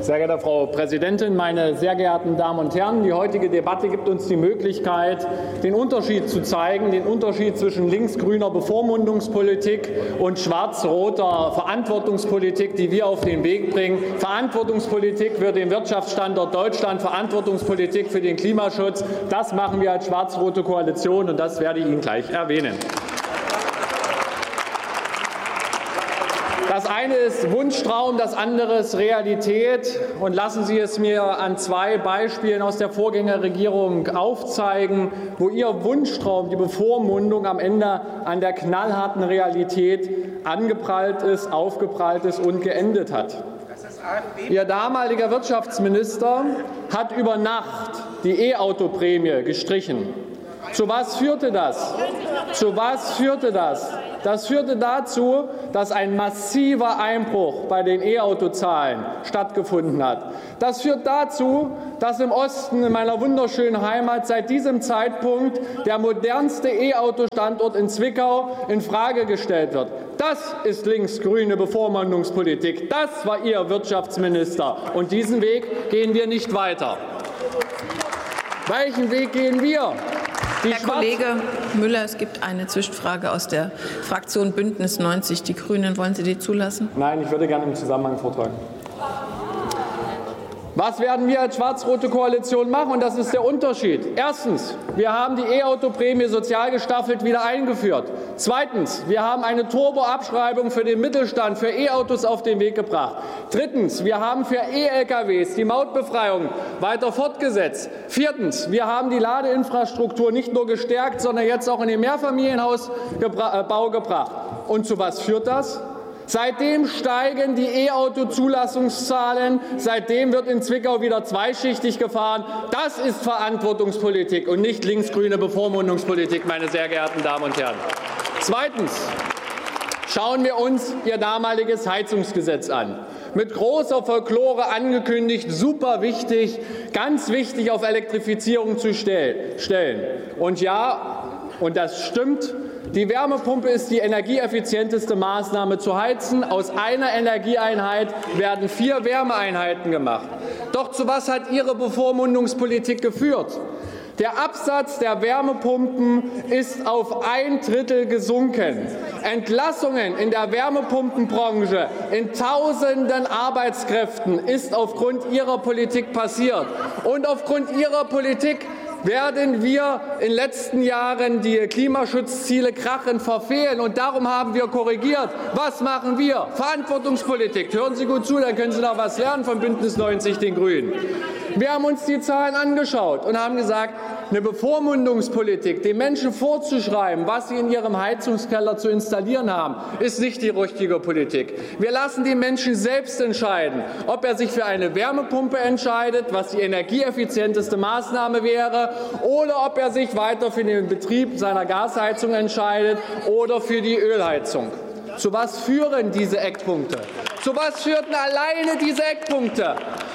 Sehr geehrte Frau Präsidentin, meine sehr geehrten Damen und Herren! Die heutige Debatte gibt uns die Möglichkeit, den Unterschied zu zeigen, den Unterschied zwischen linksgrüner Bevormundungspolitik und schwarz-roter Verantwortungspolitik, die wir auf den Weg bringen. Verantwortungspolitik für den Wirtschaftsstandort Deutschland, Verantwortungspolitik für den Klimaschutz. Das machen wir als schwarz-rote Koalition, und das werde ich Ihnen gleich erwähnen. Das eine ist Wunschtraum, das andere ist Realität. Und lassen Sie es mir an zwei Beispielen aus der Vorgängerregierung aufzeigen, wo Ihr Wunschtraum, die Bevormundung, am Ende an der knallharten Realität angeprallt ist, aufgeprallt ist und geendet hat. Ihr damaliger Wirtschaftsminister hat über Nacht die E-Auto-Prämie gestrichen. Zu was führte das? Das führte dazu, dass ein massiver Einbruch bei den E-Auto-Zahlen stattgefunden hat. Das führt dazu, dass im Osten, in meiner wunderschönen Heimat, seit diesem Zeitpunkt der modernste E-Auto-Standort in Zwickau infrage gestellt wird. Das ist linksgrüne Bevormundungspolitik. Das war Ihr Wirtschaftsminister. Und diesen Weg gehen wir nicht weiter. Welchen Weg gehen wir? Herr Kollege Müller, es gibt eine Zwischenfrage aus der Fraktion Bündnis 90 Die Grünen. Wollen Sie die zulassen? Nein, ich würde gerne im Zusammenhang vortragen. Was werden wir als schwarz-rote Koalition machen? Und das ist der Unterschied. Erstens, wir haben die E-Auto-Prämie sozial gestaffelt wieder eingeführt. Zweitens, wir haben eine Turbo-Abschreibung für den Mittelstand für E-Autos auf den Weg gebracht. Drittens, wir haben für E-LKWs die Mautbefreiung weiter fortgesetzt. Viertens, wir haben die Ladeinfrastruktur nicht nur gestärkt, sondern jetzt auch in den Mehrfamilienhausbau gebracht. Und zu was führt das? Seitdem steigen die E-Auto-Zulassungszahlen. Seitdem wird in Zwickau wieder zweischichtig gefahren. Das ist Verantwortungspolitik und nicht linksgrüne Bevormundungspolitik, meine sehr geehrten Damen und Herren. Zweitens schauen wir uns Ihr damaliges Heizungsgesetz an. Mit großer Folklore angekündigt, super wichtig, ganz wichtig, auf Elektrifizierung zu stellen. Und ja, und das stimmt, die Wärmepumpe ist die energieeffizienteste Maßnahme zu heizen. Aus einer Energieeinheit werden 4 Wärmeeinheiten gemacht. Doch zu was hat Ihre Bevormundungspolitik geführt? Der Absatz der Wärmepumpen ist auf 1/3 gesunken. Entlassungen in der Wärmepumpenbranche in Tausenden Arbeitskräften ist aufgrund Ihrer Politik passiert. Und aufgrund Ihrer Politik werden wir in den letzten Jahren die Klimaschutzziele krachend verfehlen. Und darum haben wir korrigiert. Was machen wir? Verantwortungspolitik. Hören Sie gut zu, dann können Sie noch was lernen von Bündnis 90 Den Grünen. Wir haben uns die Zahlen angeschaut und haben gesagt, eine Bevormundungspolitik, den Menschen vorzuschreiben, was sie in ihrem Heizungskeller zu installieren haben, ist nicht die richtige Politik. Wir lassen den Menschen selbst entscheiden, ob er sich für eine Wärmepumpe entscheidet, was die energieeffizienteste Maßnahme wäre, oder ob er sich weiter für den Betrieb seiner Gasheizung entscheidet oder für die Ölheizung. Zu was führen diese Eckpunkte? Zu was führten alleine diese Eckpunkte?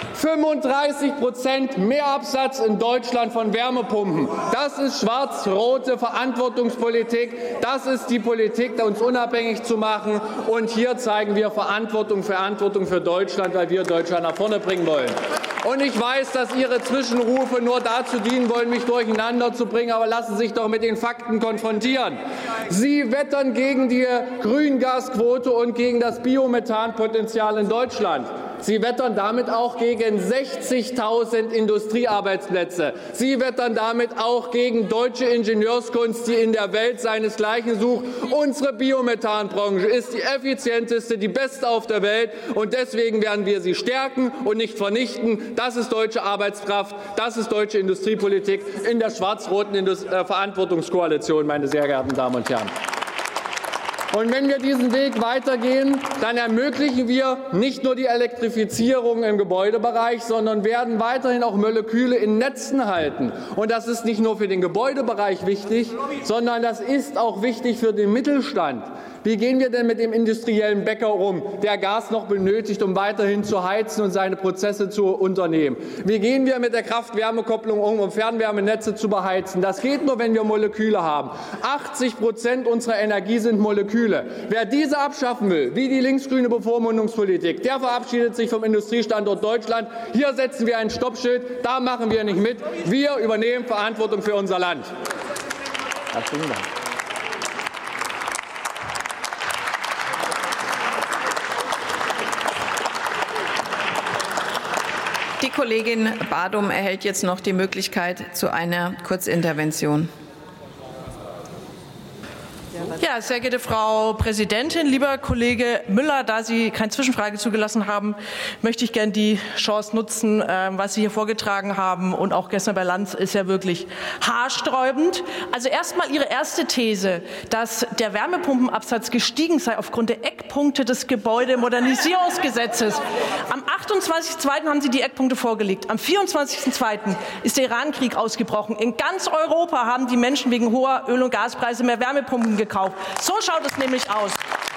35% Mehrabsatz in Deutschland von Wärmepumpen. Das ist schwarz-rote Verantwortungspolitik. Das ist die Politik, uns unabhängig zu machen. Und hier zeigen wir Verantwortung für Deutschland, weil wir Deutschland nach vorne bringen wollen. Und ich weiß, dass Ihre Zwischenrufe nur dazu dienen wollen, mich durcheinander zu bringen. Aber lassen Sie sich doch mit den Fakten konfrontieren. Sie wettern gegen die Grüngasquote und gegen das Biomethanpotenzial in Deutschland. Sie wettern damit auch gegen 60.000 Industriearbeitsplätze. Sie wettern damit auch gegen deutsche Ingenieurskunst, die in der Welt seinesgleichen sucht. Unsere Biomethanbranche ist die effizienteste, die beste auf der Welt. Und deswegen werden wir sie stärken und nicht vernichten. Das ist deutsche Arbeitskraft. Das ist deutsche Industriepolitik in der schwarz-roten Verantwortungskoalition, meine sehr geehrten Damen und Herren. Und wenn wir diesen Weg weitergehen, dann ermöglichen wir nicht nur die Elektrifizierung im Gebäudebereich, sondern werden weiterhin auch Moleküle in Netzen halten. Und das ist nicht nur für den Gebäudebereich wichtig, sondern das ist auch wichtig für den Mittelstand. Wie gehen wir denn mit dem industriellen Bäcker um, der Gas noch benötigt, um weiterhin zu heizen und seine Prozesse zu unternehmen? Wie gehen wir mit der Kraft-Wärme-Kopplung um Fernwärmenetze zu beheizen? Das geht nur, wenn wir Moleküle haben. 80% unserer Energie sind Moleküle. Wer diese abschaffen will, wie die linksgrüne Bevormundungspolitik, der verabschiedet sich vom Industriestandort Deutschland. Hier setzen wir ein Stoppschild, da machen wir nicht mit. Wir übernehmen Verantwortung für unser Land. Herzlichen Dank. Die Kollegin Badum erhält jetzt noch die Möglichkeit zu einer Kurzintervention. Ja, sehr geehrte Frau Präsidentin, lieber Kollege Müller, da Sie keine Zwischenfrage zugelassen haben, möchte ich gerne die Chance nutzen, was Sie hier vorgetragen haben und auch gestern bei Lanz ist ja wirklich haarsträubend. Also erstmal Ihre erste These, dass der Wärmepumpenabsatz gestiegen sei aufgrund der Eckpunkte des Gebäudemodernisierungsgesetzes. Am 28.02. haben Sie die Eckpunkte vorgelegt. Am 24.02. ist der Irankrieg ausgebrochen. In ganz Europa haben die Menschen wegen hoher Öl- und Gaspreise mehr Wärmepumpen gekauft. So schaut es nämlich aus.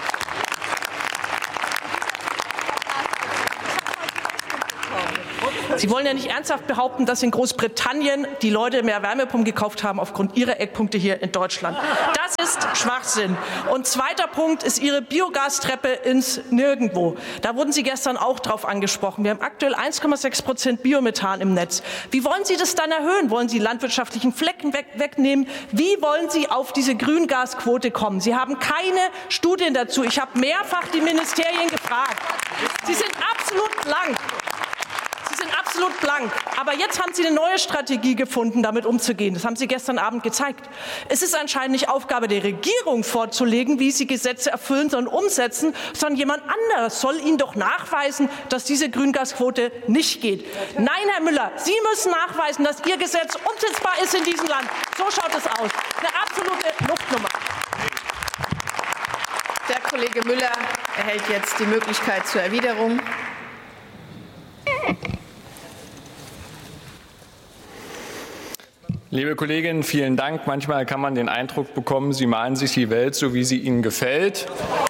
Sie wollen ja nicht ernsthaft behaupten, dass in Großbritannien die Leute mehr Wärmepumpen gekauft haben aufgrund ihrer Eckpunkte hier in Deutschland. Das ist Schwachsinn. Und zweiter Punkt ist Ihre Biogastreppe ins Nirgendwo. Da wurden Sie gestern auch drauf angesprochen. Wir haben aktuell 1,6% Biomethan im Netz. Wie wollen Sie das dann erhöhen? Wollen Sie landwirtschaftlichen Flecken wegnehmen? Wie wollen Sie auf diese Grüngasquote kommen? Sie haben keine Studien dazu. Ich habe mehrfach die Ministerien gefragt. Sie sind absolut blank. Absolut blank. Aber jetzt haben Sie eine neue Strategie gefunden, damit umzugehen. Das haben Sie gestern Abend gezeigt. Es ist anscheinend nicht Aufgabe der Regierung vorzulegen, wie sie Gesetze erfüllen, sondern umsetzen, sondern jemand anderes soll Ihnen doch nachweisen, dass diese Grüngasquote nicht geht. Nein, Herr Müller, Sie müssen nachweisen, dass Ihr Gesetz umsetzbar ist in diesem Land. So schaut es aus. Eine absolute Luftnummer. Der Kollege Müller erhält jetzt die Möglichkeit zur Erwiderung. Liebe Kolleginnen, vielen Dank. Manchmal kann man den Eindruck bekommen, Sie malen sich die Welt so, wie sie Ihnen gefällt.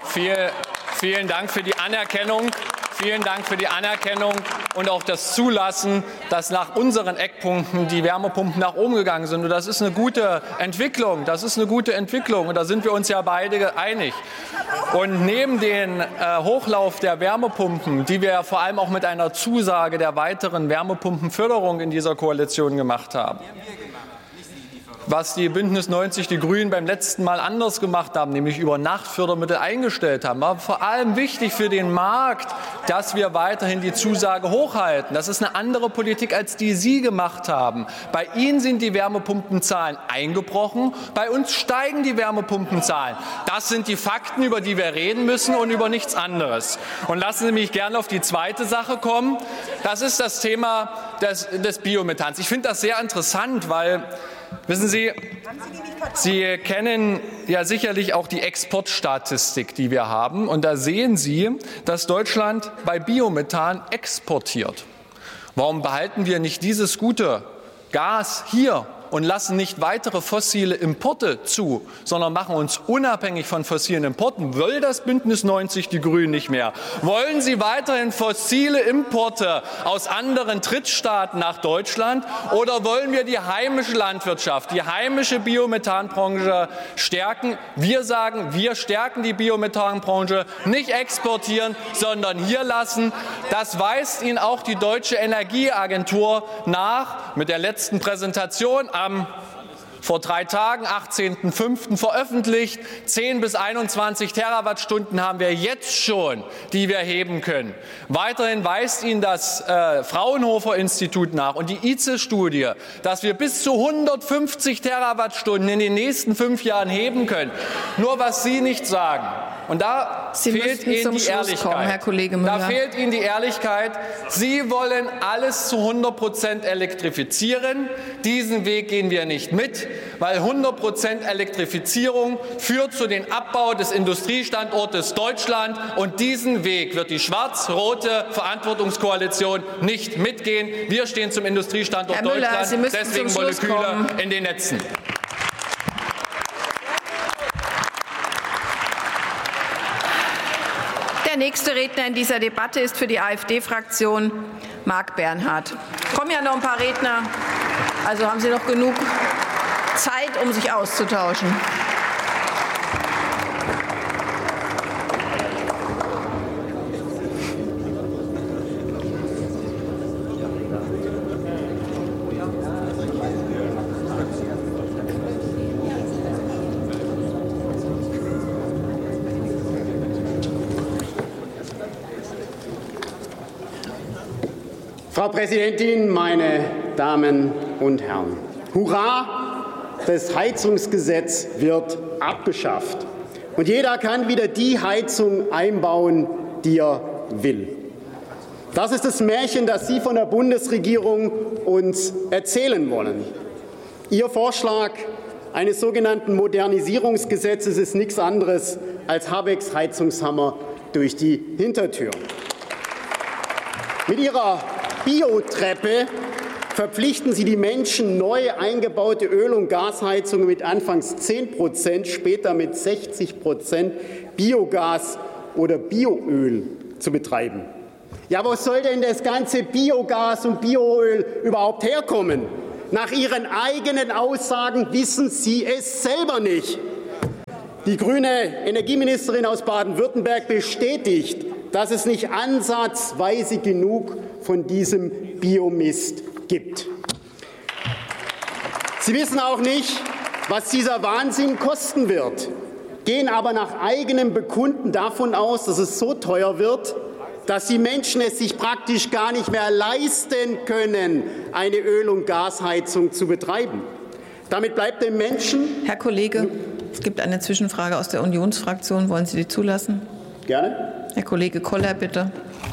Vielen Dank für die Anerkennung. Vielen Dank für die Anerkennung und auch das Zulassen, dass nach unseren Eckpunkten die Wärmepumpen nach oben gegangen sind. Und das ist eine gute Entwicklung. Das ist eine gute Entwicklung. Und da sind wir uns ja beide einig. Und neben dem Hochlauf der Wärmepumpen, die wir ja vor allem auch mit einer Zusage der weiteren Wärmepumpenförderung in dieser Koalition gemacht haben, was die Bündnis 90, die Grünen beim letzten Mal anders gemacht haben, nämlich über Nachtfördermittel eingestellt haben, war vor allem wichtig für den Markt, dass wir weiterhin die Zusage hochhalten. Das ist eine andere Politik, als die Sie gemacht haben. Bei Ihnen sind die Wärmepumpenzahlen eingebrochen, bei uns steigen die Wärmepumpenzahlen. Das sind die Fakten, über die wir reden müssen und über nichts anderes. Und lassen Sie mich gerne auf die zweite Sache kommen. Das ist das Thema des Biomethans. Ich finde das sehr interessant, weil wissen Sie, Sie kennen ja sicherlich auch die Exportstatistik, die wir haben. Und da sehen Sie, dass Deutschland bei Biomethan exportiert. Warum behalten wir nicht dieses gute Gas hier und lassen nicht weitere fossile Importe zu, sondern machen uns unabhängig von fossilen Importen? Will das Bündnis 90 die Grünen nicht mehr? Wollen Sie weiterhin fossile Importe aus anderen Drittstaaten nach Deutschland? Oder wollen wir die heimische Landwirtschaft, die heimische Biomethanbranche stärken? Wir sagen, wir stärken die Biomethanbranche, nicht exportieren, sondern hier lassen. Das weist Ihnen auch die Deutsche Energieagentur nach mit der letzten Präsentation vor 3 Tagen, 18.05. veröffentlicht. 10 bis 21 Terawattstunden haben wir jetzt schon, die wir heben können. Weiterhin weist Ihnen das Fraunhofer-Institut nach und die ICE-Studie, dass wir bis zu 150 Terawattstunden in den nächsten 5 Jahren heben können. Nur was Sie nicht sagen. Und da fehlt Ihnen die Ehrlichkeit. Herr Kollege Müller. Da fehlt Ihnen die Ehrlichkeit. Sie wollen alles zu 100% elektrifizieren. Diesen Weg gehen wir nicht mit, weil 100% Elektrifizierung führt zu dem Abbau des Industriestandortes Deutschland. Und diesen Weg wird die schwarz-rote Verantwortungskoalition nicht mitgehen. Wir stehen zum Industriestandort Herr Müller, Deutschland, Sie müssen deswegen zum Schluss Moleküle kommen. in den Netzen. nächste Redner in dieser Debatte ist für die AfD-Fraktion Marc Bernhard. Kommen ja noch ein paar Redner, also haben Sie noch genug Zeit, um sich auszutauschen. Frau Präsidentin, meine Damen und Herren! Hurra! Das Heizungsgesetz wird abgeschafft. Und jeder kann wieder die Heizung einbauen, die er will. Das ist das Märchen, das Sie von der Bundesregierung uns erzählen wollen. Ihr Vorschlag eines sogenannten Modernisierungsgesetzes ist nichts anderes als Habecks Heizungshammer durch die Hintertür. Mit Ihrer Biotreppe verpflichten Sie die Menschen, neu eingebaute Öl- und Gasheizungen mit anfangs 10%, später mit 60% Biogas oder Bioöl zu betreiben. Ja, wo soll denn das ganze Biogas und Bioöl überhaupt herkommen? Nach Ihren eigenen Aussagen wissen Sie es selber nicht. Die grüne Energieministerin aus Baden-Württemberg bestätigt, dass es nicht ansatzweise genug von diesem Biomist gibt. Sie wissen auch nicht, was dieser Wahnsinn kosten wird, gehen aber nach eigenem Bekunden davon aus, dass es so teuer wird, dass die Menschen es sich praktisch gar nicht mehr leisten können, eine Öl- und Gasheizung zu betreiben. Damit bleibt dem Menschen... Herr Kollege, es gibt eine Zwischenfrage aus der Unionsfraktion. Wollen Sie die zulassen? Gerne. Herr Kollege Koller, bitte.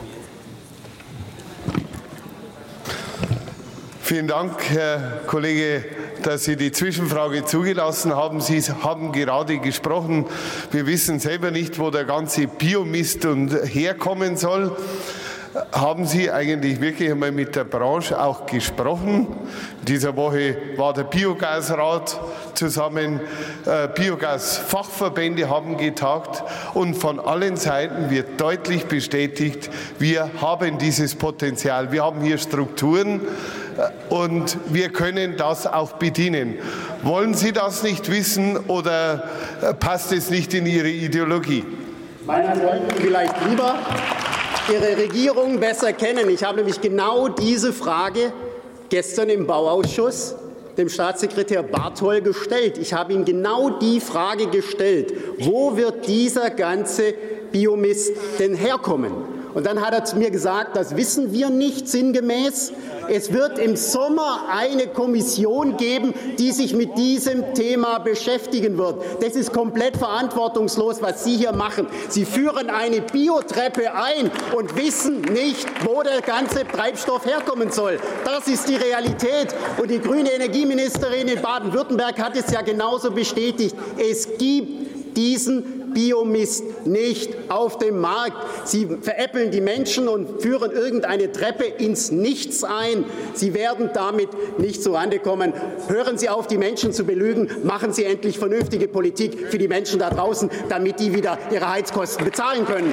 Vielen Dank, Herr Kollege, dass Sie die Zwischenfrage zugelassen haben. Sie haben gerade gesprochen, wir wissen selber nicht, wo der ganze Biomist herkommen soll. Haben Sie eigentlich wirklich einmal mit der Branche auch gesprochen? In dieser Woche war der Biogasrat zusammen, Biogasfachverbände haben getagt und von allen Seiten wird deutlich bestätigt, wir haben dieses Potenzial, wir haben hier Strukturen und wir können das auch bedienen. Wollen Sie das nicht wissen oder passt es nicht in Ihre Ideologie? Meine wollten vielleicht lieber Ihre Regierung besser kennen. Ich habe nämlich genau diese Frage gestern im Bauausschuss dem Staatssekretär Bartol gestellt. Ich habe ihm genau die Frage gestellt, wo wird dieser ganze Biomist denn herkommen? Und dann hat er zu mir gesagt, das wissen wir nicht sinngemäß. Es wird im Sommer eine Kommission geben, die sich mit diesem Thema beschäftigen wird. Das ist komplett verantwortungslos, was Sie hier machen. Sie führen eine Biotreppe ein und wissen nicht, wo der ganze Treibstoff herkommen soll. Das ist die Realität. Und die grüne Energieministerin in Baden-Württemberg hat es ja genauso bestätigt. Es gibt diesen Biomist nicht auf dem Markt. Sie veräppeln die Menschen und führen irgendeine Treppe ins Nichts ein. Sie werden damit nicht zurande kommen. Hören Sie auf, die Menschen zu belügen. Machen Sie endlich vernünftige Politik für die Menschen da draußen, damit die wieder ihre Heizkosten bezahlen können.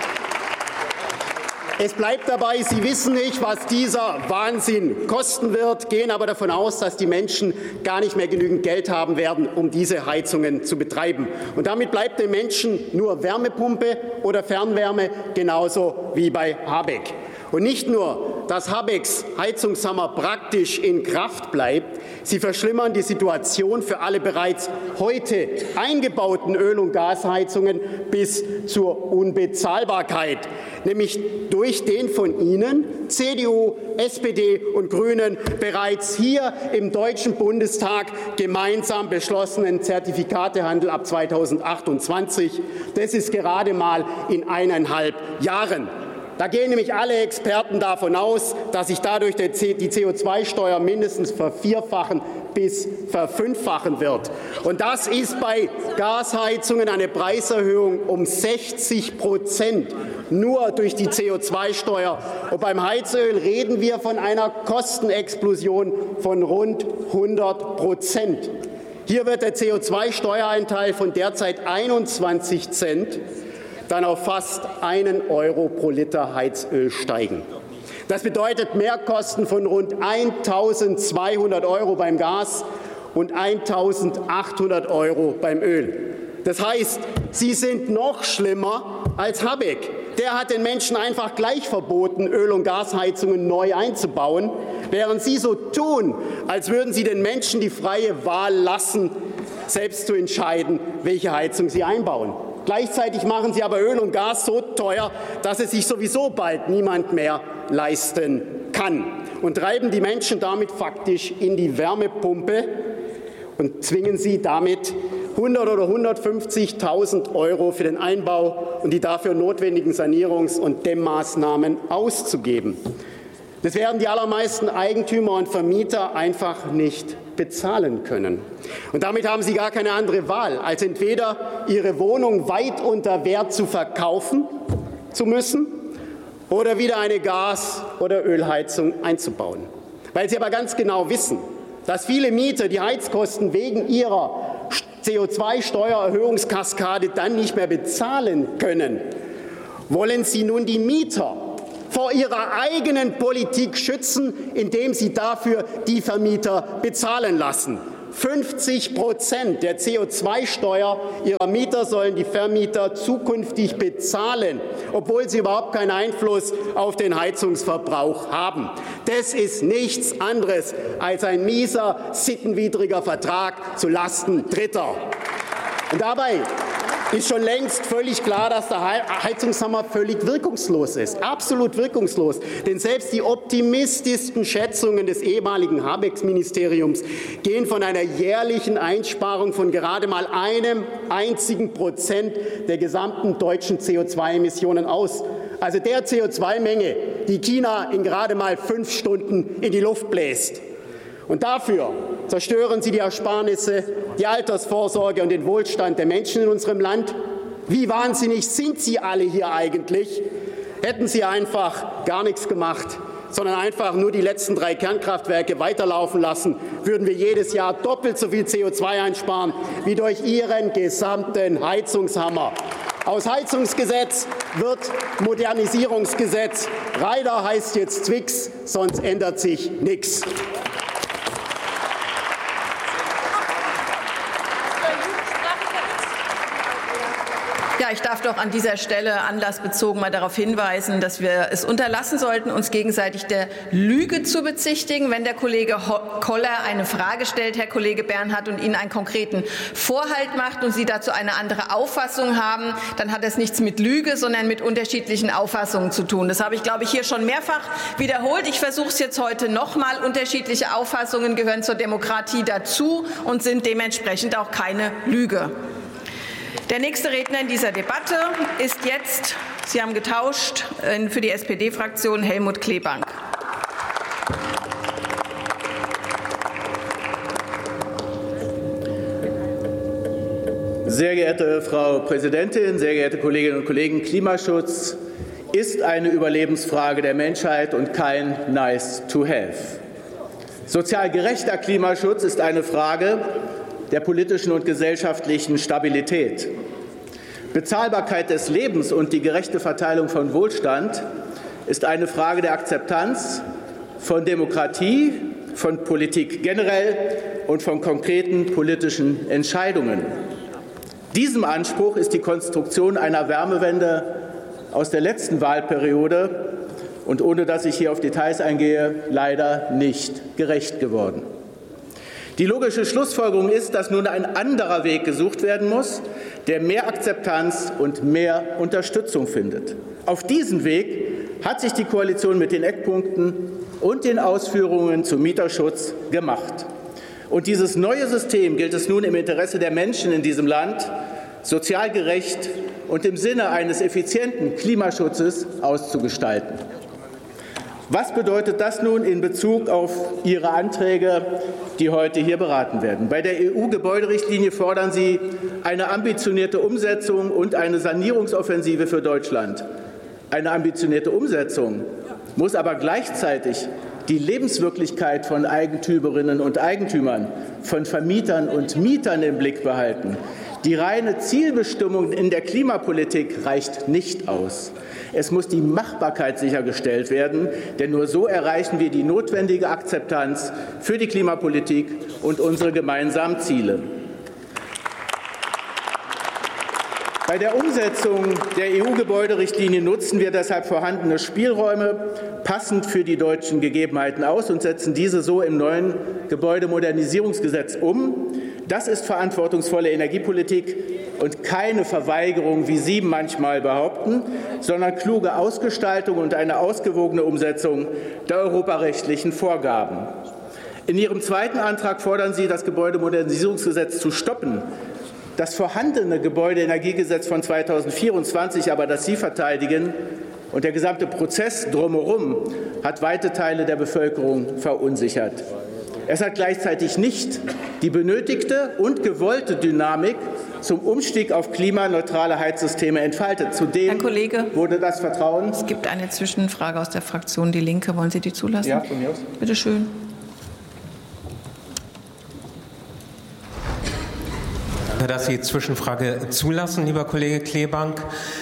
Es bleibt dabei, Sie wissen nicht, was dieser Wahnsinn kosten wird, gehen aber davon aus, dass die Menschen gar nicht mehr genügend Geld haben werden, um diese Heizungen zu betreiben. Und damit bleibt den Menschen nur Wärmepumpe oder Fernwärme, genauso wie bei Habeck. Und nicht nur, dass Habecks Heizungshammer praktisch in Kraft bleibt, sie verschlimmern die Situation für alle bereits heute eingebauten Öl- und Gasheizungen bis zur Unbezahlbarkeit, nämlich durch den von Ihnen, CDU, SPD und Grünen, bereits hier im Deutschen Bundestag gemeinsam beschlossenen Zertifikatehandel ab 2028. Das ist gerade mal in 1,5 Jahren. Da gehen nämlich alle Experten davon aus, dass sich dadurch die CO2-Steuer mindestens vervierfachen bis verfünffachen wird. Und das ist bei Gasheizungen eine Preiserhöhung um 60%, nur durch die CO2-Steuer. Und beim Heizöl reden wir von einer Kostenexplosion von rund 100%. Hier wird der CO2-Steueranteil von derzeit 21 Cent dann auf fast 1 Euro pro Liter Heizöl steigen. Das bedeutet Mehrkosten von rund 1.200 Euro beim Gas und 1.800 Euro beim Öl. Das heißt, Sie sind noch schlimmer als Habeck. Der hat den Menschen einfach gleich verboten, Öl- und Gasheizungen neu einzubauen, während Sie so tun, als würden Sie den Menschen die freie Wahl lassen, selbst zu entscheiden, welche Heizung sie einbauen. Gleichzeitig machen Sie aber Öl und Gas so teuer, dass es sich sowieso bald niemand mehr leisten kann und treiben die Menschen damit faktisch in die Wärmepumpe und zwingen sie damit 100 oder 150.000 Euro für den Einbau und die dafür notwendigen Sanierungs- und Dämmmaßnahmen auszugeben. Das werden die allermeisten Eigentümer und Vermieter einfach nicht bezahlen können. Und damit haben sie gar keine andere Wahl, als entweder ihre Wohnung weit unter Wert zu verkaufen zu müssen oder wieder eine Gas- oder Ölheizung einzubauen. Weil sie aber ganz genau wissen, dass viele Mieter die Heizkosten wegen ihrer CO2-Steuererhöhungskaskade dann nicht mehr bezahlen können, wollen Sie nun die Mieter vor ihrer eigenen Politik schützen, indem Sie dafür die Vermieter bezahlen lassen. 50% der CO2-Steuer ihrer Mieter sollen die Vermieter zukünftig bezahlen, obwohl sie überhaupt keinen Einfluss auf den Heizungsverbrauch haben. Das ist nichts anderes als ein mieser, sittenwidriger Vertrag zu Lasten Dritter. Und dabei ist schon längst völlig klar, dass der Heizungshammer völlig wirkungslos ist, absolut wirkungslos. Denn selbst die optimistischsten Schätzungen des ehemaligen Habeck-Ministeriums gehen von einer jährlichen Einsparung von gerade mal 1 einzigen Prozent der gesamten deutschen CO2-Emissionen aus. Also der CO2-Menge, die China in gerade mal 5 Stunden in die Luft bläst. Und dafür zerstören Sie die Ersparnisse, die Altersvorsorge und den Wohlstand der Menschen in unserem Land. Wie wahnsinnig sind Sie alle hier eigentlich? Hätten Sie einfach gar nichts gemacht, sondern einfach nur die letzten 3 Kernkraftwerke weiterlaufen lassen, würden wir jedes Jahr doppelt so viel CO2 einsparen wie durch Ihren gesamten Heizungshammer. Aus Heizungsgesetz wird Modernisierungsgesetz. Reiter heißt jetzt Twix, sonst ändert sich nichts. Ja, ich darf doch an dieser Stelle anlassbezogen mal darauf hinweisen, dass wir es unterlassen sollten, uns gegenseitig der Lüge zu bezichtigen. Wenn der Kollege Koller eine Frage stellt, Herr Kollege Bernhard, und Ihnen einen konkreten Vorhalt macht und Sie dazu eine andere Auffassung haben, dann hat das nichts mit Lüge, sondern mit unterschiedlichen Auffassungen zu tun. Das habe ich, glaube ich, hier schon mehrfach wiederholt. Ich versuche es jetzt heute noch mal. Unterschiedliche Auffassungen gehören zur Demokratie dazu und sind dementsprechend auch keine Lüge. Der nächste Redner in dieser Debatte ist jetzt, Sie haben getauscht, für die SPD-Fraktion Helmut Kleebank. Sehr geehrte Frau Präsidentin, sehr geehrte Kolleginnen und Kollegen, Klimaschutz ist eine Überlebensfrage der Menschheit und kein Nice to have. Sozial gerechter Klimaschutz ist eine Frage der politischen und gesellschaftlichen Stabilität. Bezahlbarkeit des Lebens und die gerechte Verteilung von Wohlstand ist eine Frage der Akzeptanz von Demokratie, von Politik generell und von konkreten politischen Entscheidungen. Diesem Anspruch ist die Konstruktion einer Wärmewende aus der letzten Wahlperiode und ohne dass ich hier auf Details eingehe, leider nicht gerecht geworden. Die logische Schlussfolgerung ist, dass nun ein anderer Weg gesucht werden muss, der mehr Akzeptanz und mehr Unterstützung findet. Auf diesen Weg hat sich die Koalition mit den Eckpunkten und den Ausführungen zum Mieterschutz gemacht. Und dieses neue System gilt es nun im Interesse der Menschen in diesem Land sozial gerecht und im Sinne eines effizienten Klimaschutzes auszugestalten. Was bedeutet das nun in Bezug auf Ihre Anträge, die heute hier beraten werden? Bei der EU-Gebäuderichtlinie fordern Sie eine ambitionierte Umsetzung und eine Sanierungsoffensive für Deutschland. Eine ambitionierte Umsetzung muss aber gleichzeitig die Lebenswirklichkeit von Eigentümerinnen und Eigentümern, von Vermietern und Mietern im Blick behalten. Die reine Zielbestimmung in der Klimapolitik reicht nicht aus. Es muss die Machbarkeit sichergestellt werden, denn nur so erreichen wir die notwendige Akzeptanz für die Klimapolitik und unsere gemeinsamen Ziele. Bei der Umsetzung der EU-Gebäuderichtlinie nutzen wir deshalb vorhandene Spielräume passend für die deutschen Gegebenheiten aus und setzen diese so im neuen Gebäudemodernisierungsgesetz um. Das ist verantwortungsvolle Energiepolitik und keine Verweigerung, wie Sie manchmal behaupten, sondern kluge Ausgestaltung und eine ausgewogene Umsetzung der europarechtlichen Vorgaben. In Ihrem zweiten Antrag fordern Sie, das Gebäudemodernisierungsgesetz zu stoppen. Das vorhandene Gebäudeenergiegesetz von 2024, aber das Sie verteidigen, und der gesamte Prozess drumherum hat weite Teile der Bevölkerung verunsichert. Es hat gleichzeitig nicht die benötigte und gewollte Dynamik zum Umstieg auf klimaneutrale Heizsysteme entfaltet. Zudem Herr Kollege, wurde das Vertrauen. Es gibt eine Zwischenfrage aus der Fraktion Die Linke. Wollen Sie die zulassen? Ja, von mir aus. Bitte schön. Dass Sie Zwischenfrage zulassen, lieber Kollege Kleebank.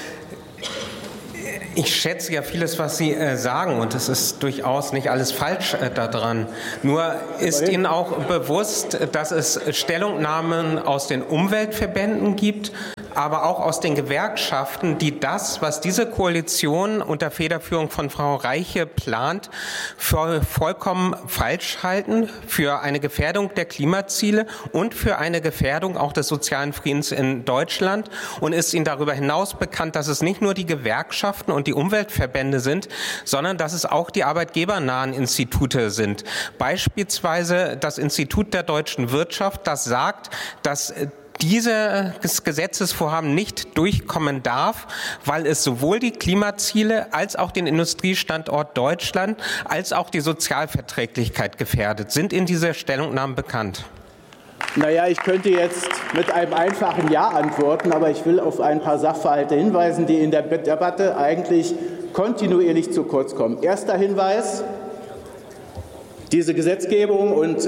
Ich schätze ja vieles, was Sie sagen, und es ist durchaus nicht alles falsch daran. Nur ist Ihnen auch bewusst, dass es Stellungnahmen aus den Umweltverbänden gibt, aber auch aus den Gewerkschaften, die das, was diese Koalition unter Federführung von Frau Reiche plant, für vollkommen falsch halten, für eine Gefährdung der Klimaziele und für eine Gefährdung auch des sozialen Friedens in Deutschland. Und ist Ihnen darüber hinaus bekannt, dass es nicht nur die Gewerkschaften und die Umweltverbände sind, sondern dass es auch die arbeitgebernahen Institute sind. Beispielsweise das Institut der deutschen Wirtschaft, das sagt, dass dieses Gesetzesvorhaben nicht durchkommen darf, weil es sowohl die Klimaziele als auch den Industriestandort Deutschland als auch die Sozialverträglichkeit gefährdet. Sind Ihnen diese Stellungnahmen bekannt? Naja, ich könnte jetzt mit einem einfachen Ja antworten, aber ich will auf ein paar Sachverhalte hinweisen, die in der Debatte eigentlich kontinuierlich zu kurz kommen. Erster Hinweis: Diese Gesetzgebung, und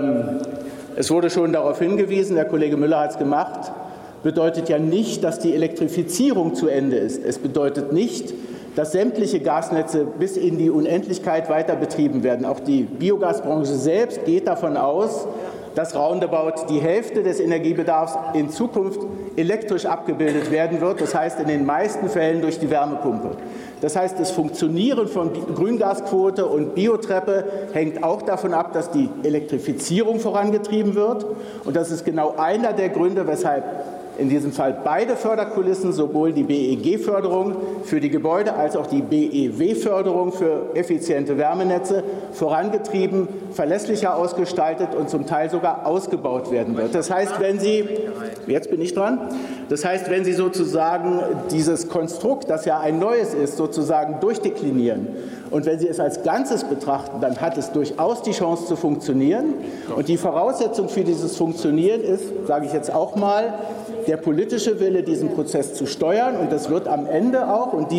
es wurde schon darauf hingewiesen, der Kollege Müller hat es gemacht, bedeutet ja nicht, dass die Elektrifizierung zu Ende ist. Es bedeutet nicht, dass sämtliche Gasnetze bis in die Unendlichkeit weiter betrieben werden. Auch die Biogasbranche selbst geht davon aus, dass roundabout die Hälfte des Energiebedarfs in Zukunft elektrisch abgebildet werden wird. Das heißt, in den meisten Fällen durch die Wärmepumpe. Das heißt, das Funktionieren von Grüngasquote und Biotreppe hängt auch davon ab, dass die Elektrifizierung vorangetrieben wird. Und das ist genau einer der Gründe, weshalb in diesem Fall beide Förderkulissen, sowohl die BEG-Förderung für die Gebäude als auch die BEW-Förderung für effiziente Wärmenetze vorangetrieben, verlässlicher ausgestaltet und zum Teil sogar ausgebaut werden wird. Das heißt, wenn Sie, jetzt bin ich dran, das heißt, wenn Sie sozusagen dieses Konstrukt, das ja ein neues ist, sozusagen durchdeklinieren und wenn Sie es als Ganzes betrachten, dann hat es durchaus die Chance zu funktionieren. Und die Voraussetzung für dieses Funktionieren ist, sage ich jetzt auch mal, der politische Wille, diesen Prozess zu steuern. Und das wird am Ende auch, und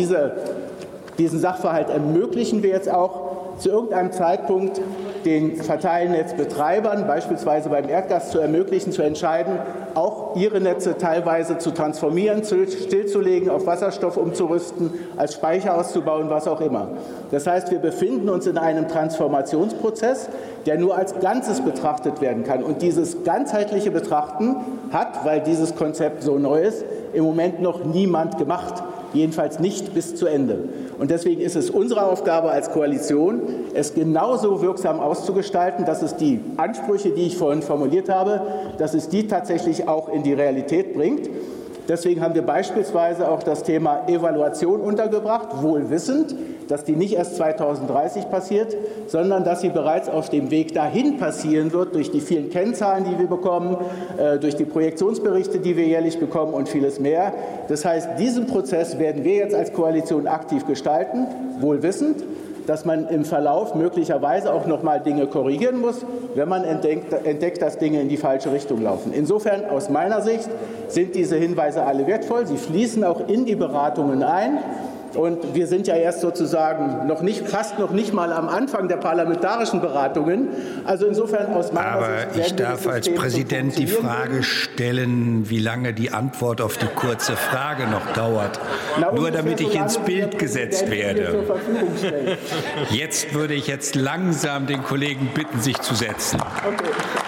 diesen Sachverhalt ermöglichen wir jetzt auch, zu irgendeinem Zeitpunkt den Verteilnetzbetreibern, beispielsweise beim Erdgas, zu ermöglichen, zu entscheiden, auch ihre Netze teilweise zu transformieren, stillzulegen, auf Wasserstoff umzurüsten, als Speicher auszubauen, was auch immer. Das heißt, wir befinden uns in einem Transformationsprozess, der nur als Ganzes betrachtet werden kann. Und dieses ganzheitliche Betrachten hat, weil dieses Konzept so neu ist, im Moment noch niemand gemacht. Jedenfalls nicht bis zu Ende. Und deswegen ist es unsere Aufgabe als Koalition, es genauso wirksam auszugestalten, dass es die Ansprüche, die ich vorhin formuliert habe, dass es die tatsächlich auch in die Realität bringt. Deswegen haben wir beispielsweise auch das Thema Evaluation untergebracht, wohl wissend, dass die nicht erst 2030 passiert, sondern dass sie bereits auf dem Weg dahin passieren wird, durch die vielen Kennzahlen, die wir bekommen, durch die Projektionsberichte, die wir jährlich bekommen und vieles mehr. Das heißt, diesen Prozess werden wir jetzt als Koalition aktiv gestalten, wohl wissend, dass man im Verlauf möglicherweise auch noch mal Dinge korrigieren muss, wenn man entdeckt, dass Dinge in die falsche Richtung laufen. Insofern, aus meiner Sicht, sind diese Hinweise alle wertvoll. Sie fließen auch in die Beratungen ein. Und wir sind ja erst sozusagen fast noch nicht mal am Anfang der parlamentarischen Beratungen. Also insofern aus meiner Sicht. Aber ich darf als Präsident die Frage stellen, wie lange die Antwort auf die kurze Frage noch dauert. Nur damit ich ins Bild gesetzt werde. Jetzt würde ich langsam den Kollegen bitten, sich zu setzen. Okay.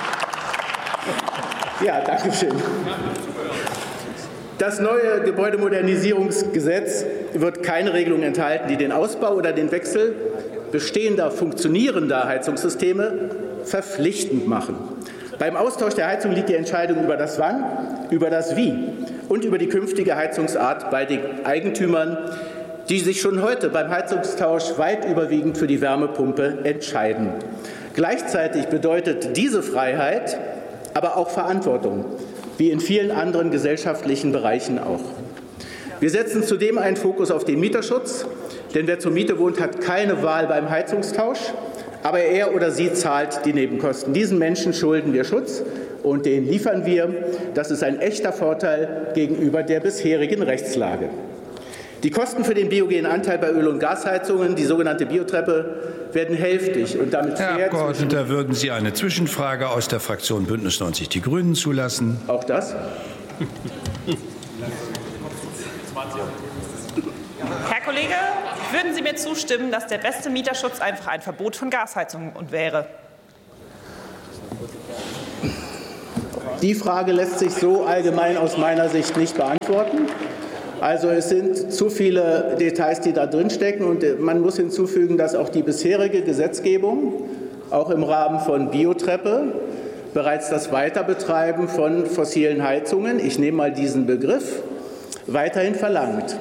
Ja, danke schön. Das neue Gebäudemodernisierungsgesetz wird keine Regelung enthalten, die den Ausbau oder den Wechsel bestehender, funktionierender Heizungssysteme verpflichtend machen. Beim Austausch der Heizung liegt die Entscheidung über das Wann, über das Wie und über die künftige Heizungsart bei den Eigentümern, die sich schon heute beim Heizungstausch weit überwiegend für die Wärmepumpe entscheiden. Gleichzeitig bedeutet diese Freiheit aber auch Verantwortung, wie in vielen anderen gesellschaftlichen Bereichen auch. Wir setzen zudem einen Fokus auf den Mieterschutz, denn wer zur Miete wohnt, hat keine Wahl beim Heizungstausch, aber er oder sie zahlt die Nebenkosten. Diesen Menschen schulden wir Schutz und den liefern wir. Das ist ein echter Vorteil gegenüber der bisherigen Rechtslage. Die Kosten für den biogenen Anteil bei Öl- und Gasheizungen, die sogenannte Biotreppe, werden hälftig und damit fair. Herr Abgeordneter, würden Sie eine Zwischenfrage aus der Fraktion Bündnis 90 Die Grünen zulassen? Auch das? Herr Kollege, würden Sie mir zustimmen, dass der beste Mieterschutz einfach ein Verbot von Gasheizungen wäre? Die Frage lässt sich so allgemein aus meiner Sicht nicht beantworten. Also es sind zu viele Details, die da drin stecken, und man muss hinzufügen, dass auch die bisherige Gesetzgebung, auch im Rahmen von Biotreppe, bereits das Weiterbetreiben von fossilen Heizungen, ich nehme mal diesen Begriff, weiterhin verlangt.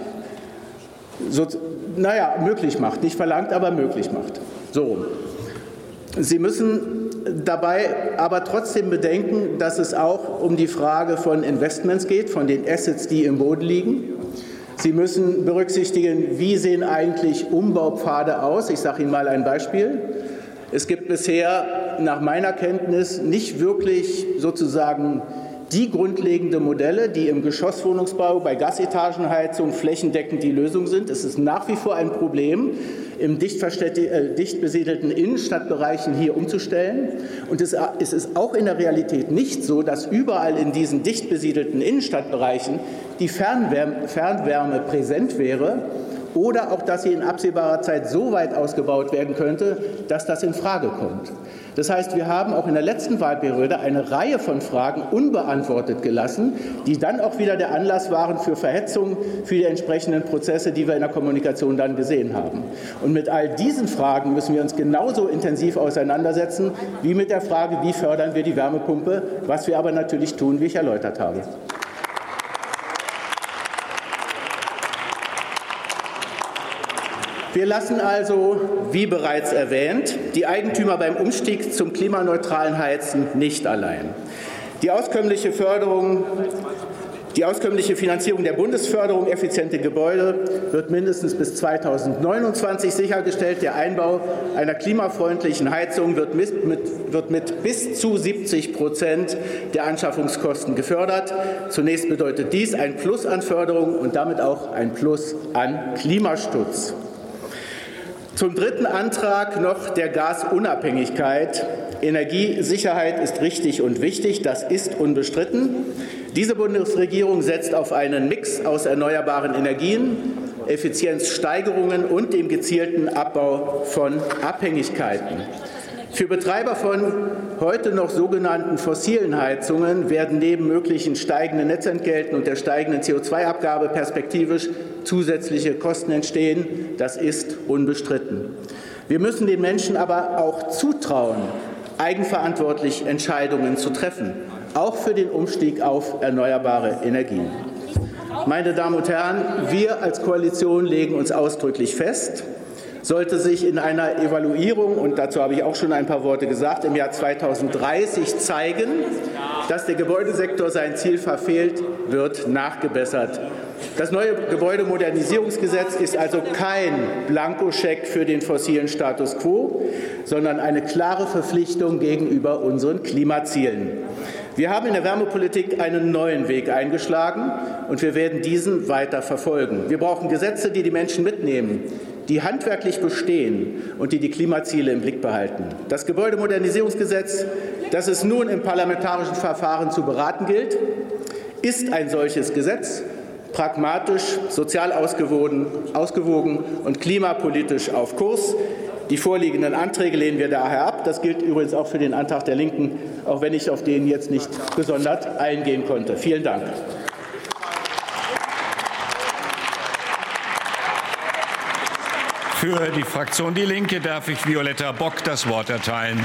Möglich macht. Nicht verlangt, aber möglich macht. So. Sie müssen dabei aber trotzdem bedenken, dass es auch um die Frage von Investments geht, von den Assets, die im Boden liegen. Sie müssen berücksichtigen, wie sehen eigentlich Umbaupfade aus. Ich sage Ihnen mal ein Beispiel. Es gibt bisher nach meiner Kenntnis nicht wirklich sozusagen die grundlegenden Modelle, die im Geschosswohnungsbau bei Gasetagenheizung flächendeckend die Lösung sind. Es ist nach wie vor ein Problem, im dicht besiedelten Innenstadtbereichen hier umzustellen. Und es ist auch in der Realität nicht so, dass überall in diesen dicht besiedelten Innenstadtbereichen die Fernwärme präsent wäre oder auch, dass sie in absehbarer Zeit so weit ausgebaut werden könnte, dass das in Frage kommt. Das heißt, wir haben auch in der letzten Wahlperiode eine Reihe von Fragen unbeantwortet gelassen, die dann auch wieder der Anlass waren für Verhetzung, für die entsprechenden Prozesse, die wir in der Kommunikation dann gesehen haben. Und mit all diesen Fragen müssen wir uns genauso intensiv auseinandersetzen wie mit der Frage, wie fördern wir die Wärmepumpe, was wir aber natürlich tun, wie ich erläutert habe. Wir lassen also, wie bereits erwähnt, die Eigentümer beim Umstieg zum klimaneutralen Heizen nicht allein. Die auskömmliche Finanzierung der Bundesförderung effiziente Gebäude wird mindestens bis 2029 sichergestellt. Der Einbau einer klimafreundlichen Heizung wird mit bis zu 70% der Anschaffungskosten gefördert. Zunächst bedeutet dies ein Plus an Förderung und damit auch ein Plus an Klimaschutz. Zum dritten Antrag noch der Gasunabhängigkeit. Energiesicherheit ist richtig und wichtig, das ist unbestritten. Diese Bundesregierung setzt auf einen Mix aus erneuerbaren Energien, Effizienzsteigerungen und dem gezielten Abbau von Abhängigkeiten. Für Betreiber von heute noch sogenannten fossilen Heizungen werden neben möglichen steigenden Netzentgelten und der steigenden CO2-Abgabe perspektivisch zusätzliche Kosten entstehen. Das ist unbestritten. Wir müssen den Menschen aber auch zutrauen, eigenverantwortlich Entscheidungen zu treffen, auch für den Umstieg auf erneuerbare Energien. Meine Damen und Herren, wir als Koalition legen uns ausdrücklich fest, sollte sich in einer Evaluierung, und dazu habe ich auch schon ein paar Worte gesagt, im Jahr 2030 zeigen, dass der Gebäudesektor sein Ziel verfehlt, wird nachgebessert. Das neue Gebäudemodernisierungsgesetz ist also kein Blankoscheck für den fossilen Status quo, sondern eine klare Verpflichtung gegenüber unseren Klimazielen. Wir haben in der Wärmepolitik einen neuen Weg eingeschlagen, und wir werden diesen weiter verfolgen. Wir brauchen Gesetze, die die Menschen mitnehmen, die handwerklich bestehen und die die Klimaziele im Blick behalten. Das Gebäudemodernisierungsgesetz, das es nun im parlamentarischen Verfahren zu beraten gilt, ist ein solches Gesetz, pragmatisch, sozial ausgewogen und klimapolitisch auf Kurs. Die vorliegenden Anträge lehnen wir daher ab. Das gilt übrigens auch für den Antrag der Linken, auch wenn ich auf den jetzt nicht gesondert eingehen konnte. Vielen Dank. Für die Fraktion Die Linke darf ich Violetta Bock das Wort erteilen.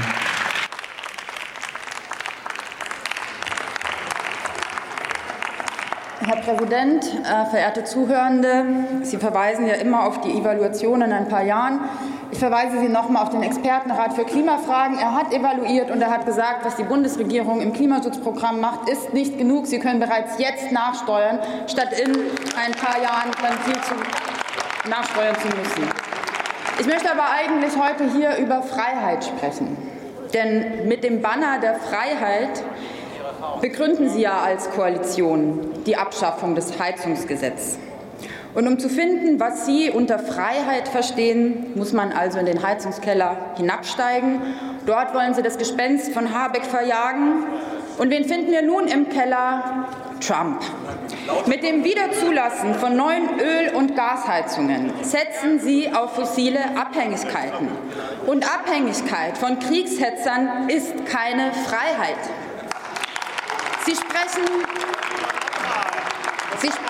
Herr Präsident, verehrte Zuhörende! Sie verweisen ja immer auf die Evaluation in ein paar Jahren. Ich verweise Sie noch einmal auf den Expertenrat für Klimafragen. Er hat evaluiert und er hat gesagt, was die Bundesregierung im Klimaschutzprogramm macht, ist nicht genug. Sie können bereits jetzt nachsteuern, statt in ein paar Jahren dann viel nachsteuern zu müssen. Ich möchte aber eigentlich heute hier über Freiheit sprechen. Denn mit dem Banner der Freiheit begründen Sie ja als Koalition die Abschaffung des Heizungsgesetzes. Und um zu finden, was Sie unter Freiheit verstehen, muss man also in den Heizungskeller hinabsteigen. Dort wollen Sie das Gespenst von Habeck verjagen. Und wen finden wir nun im Keller? Trump. Mit dem Wiederzulassen von neuen Öl- und Gasheizungen setzen Sie auf fossile Abhängigkeiten. Und Abhängigkeit von Kriegshetzern ist keine Freiheit. Sie sprechen